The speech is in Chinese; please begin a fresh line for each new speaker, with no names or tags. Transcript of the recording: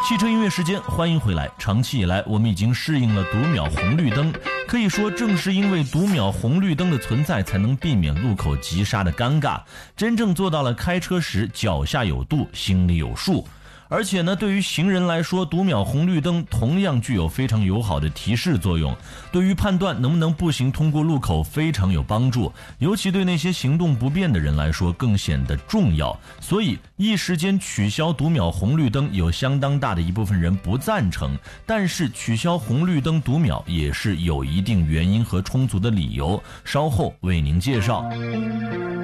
汽车音乐时间，欢迎回来。长期以来，我们已经适应了读秒红绿灯，可以说正是因为读秒红绿灯的存在，才能避免路口急刹的尴尬，真正做到了开车时脚下有度，心里有数。而且呢，对于行人来说，读秒红绿灯同样具有非常友好的提示作用，对于判断能不能步行通过路口非常有帮助，尤其对那些行动不便的人来说更显得重要。所以一时间取消读秒红绿灯，有相当大的一部分人不赞成，但是取消红绿灯读秒也是有一定原因和充足的理由，稍后为您介绍。